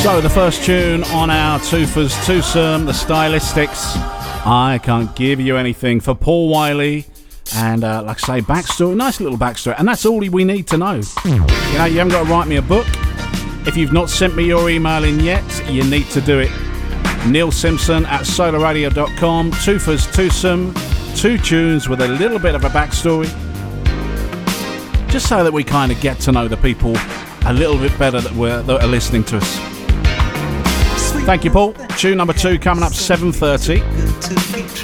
So the first tune on our Twofers twosome, the Stylistics, I Can't Give You Anything, for Paul Wiley, and like I say, backstory, nice little backstory, and that's all we need to know. You know, you haven't got to write me a book. If you've not sent me your email in yet, you need to do it. Neil Simpson at solarradio.com. Twofers twosome, 2 tunes with a little bit of a backstory, just so that we kind of get to know the people a little bit better that are listening to us. Thank you, Paul. Tune number 2 coming up 7:30.